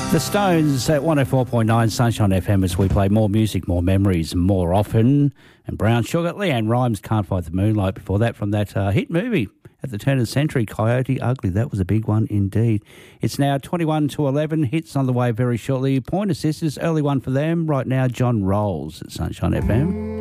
The Stones at 104.9 Sunshine FM as we play more music, more memories, more often. And Brown Sugar, Leanne Rimes, Can't Fight the Moonlight. Before that, from that hit movie at the turn of the century, Coyote Ugly. That was a big one indeed. It's now 21 to 11. Hits on the way very shortly. Pointer Sisters, early one for them. Right now, John Rolls at Sunshine FM.